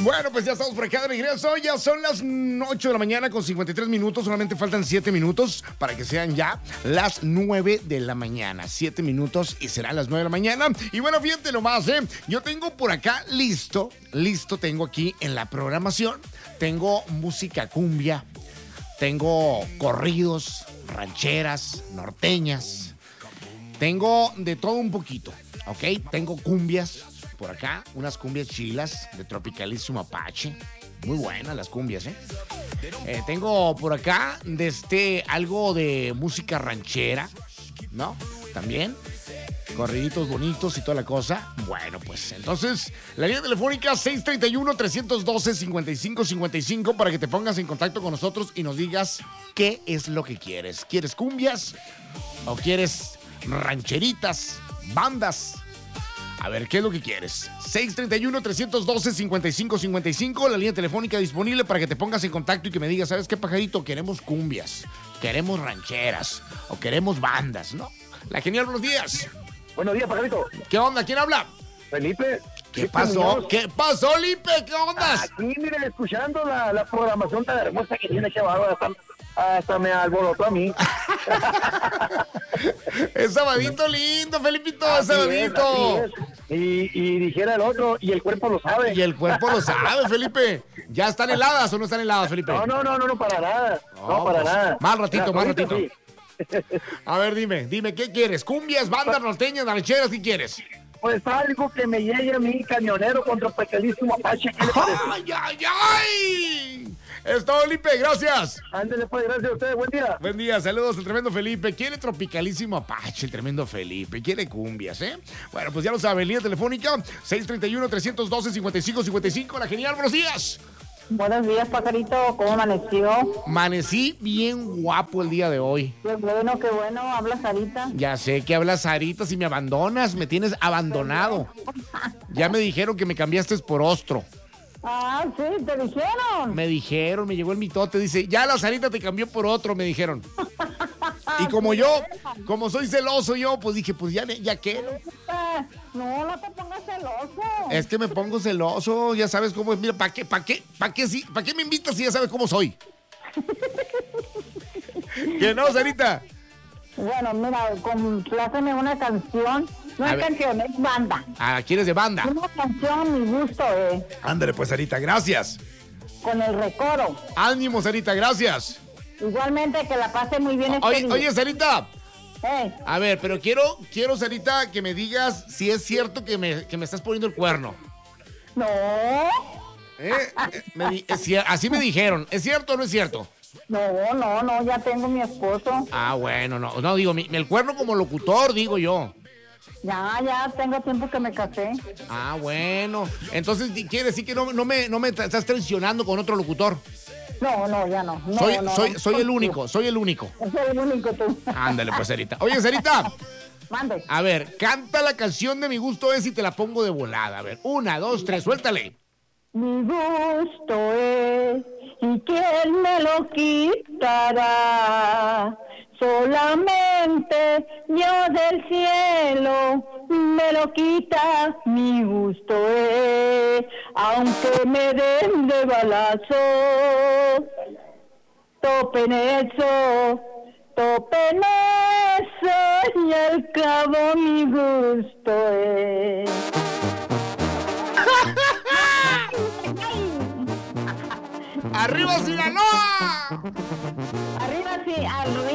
Bueno, pues ya estamos por acá de regreso. Ya son las 8 de la mañana con 53 minutos. Solamente faltan 7 minutos para que sean ya las 9 de la mañana. 7 minutos y serán las 9 de la mañana. Y bueno, fíjate nomás, yo tengo por acá listo tengo aquí en la programación. Tengo música cumbia, tengo corridos, rancheras, norteñas. Tengo de todo un poquito, ¿ok? Tengo cumbias por acá, unas cumbias chilas de Tropicalísimo Apache. Muy buenas las cumbias, tengo por acá algo de música ranchera, ¿no? También. Corriditos bonitos y toda la cosa. Bueno, pues entonces, la línea telefónica 631-312-5555 para que te pongas en contacto con nosotros y nos digas qué es lo que quieres. ¿Quieres cumbias o quieres rancheritas, bandas? A ver, ¿qué es lo que quieres? 631-312-5555, la línea telefónica disponible para que te pongas en contacto y que me digas, ¿sabes qué, pajarito? Queremos cumbias, queremos rancheras o queremos bandas, ¿no? La Genial, buenos días. Buenos días, pajarito. ¿Qué onda? ¿Quién habla? Felipe. ¿Qué pasó? ¿Qué pasó, Lipe? ¿Qué onda? Aquí, miren, escuchando la programación tan hermosa que tiene Chaval, hasta me alborotó a mí. Es sabadito lindo, Felipito, es sabadito. Y dijera el otro, y el cuerpo lo sabe. Y el cuerpo lo sabe, Felipe. ¿Ya están heladas o no están heladas, Felipe? No, para nada. No, para nada. Más ratito. Sí. A ver, dime, ¿qué quieres? ¿Cumbias, bandas norteñas, rancheras? ¿Qué quieres? Pues algo que me llegue a mi camionero contra Tropicalísimo Apache. ¿Qué le parece? ¡Ay! Es todo, Felipe, gracias. Ándale, pues, gracias a ustedes, buen día. Buen día, saludos al tremendo Felipe. Quiere Tropicalísimo Apache, el tremendo Felipe. Quiere cumbias, Bueno, pues ya lo sabe, línea telefónica 631-312-5555. La Genial, buenos días. Buenos días, pajarito. ¿Cómo amaneció? Amanecí bien guapo el día de hoy. Qué bueno. ¿Habla Sarita? Ya sé que hablas, Sarita. Si me abandonas, me tienes abandonado. Ya me dijeron que me cambiaste por ostro. Ah, sí, ¿te dijeron? Me dijeron, me llegó el mitote. Dice, ya la Sarita te cambió por otro, me dijeron. Y como soy celoso yo, pues dije, pues ya qué, ¿no? No te pongas celoso. Es que me pongo celoso, ya sabes cómo es. Mira, ¿para qué me invitas si ya sabes cómo soy? ¿Que no, Sarita? Bueno, mira, compláceme una canción. No es canción, es banda. Ah, ¿quieres de banda? Una canción, mi gusto, Ándale, pues, Sarita, gracias. Con el recoro. Ánimo, Sarita, gracias. Igualmente, que la pase muy bien Oye, Sarita. ¿Eh? A ver, pero quiero, Sarita, que me digas si es cierto que me estás poniendo el cuerno. No. Así me dijeron. ¿Es cierto o no es cierto? No, ya tengo mi esposo. Ah, bueno, no digo, el cuerno como locutor, digo yo. Ya tengo tiempo que me casé. Ah, bueno. Entonces, ¿quiere decir que no me estás traicionando con otro locutor? No, ya no. Soy el único. Soy el único tú. Ándale, pues, Sarita. Oye, Sarita. Mande. A ver, canta la canción de Mi Gusto Es y te la pongo de volada. A ver, 1, 2, 3, suéltale. Mi gusto es, y quién me lo quitará. Solamente Dios del cielo me lo quita. Mi gusto es, aunque me den de balazo. Topen eso, y al cabo mi gusto es. ¡Arriba, Sinaloa! Arriba, sí, arriba.